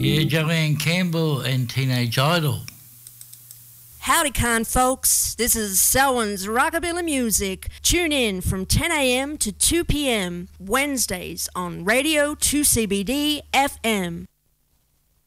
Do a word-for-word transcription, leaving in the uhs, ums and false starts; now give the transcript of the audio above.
Yeah, Joanne Campbell and Teenage Idol. Howdy, kind folks. This is Selwyn's Rockabilly Music. Tune in from ten a.m. to two p.m. Wednesdays on Radio two C B D F M.